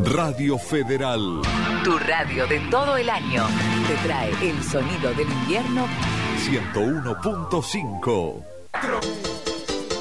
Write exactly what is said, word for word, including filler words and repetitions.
Radio Federal. Tu radio de todo el año. Te trae el sonido del invierno. ciento uno punto cinco.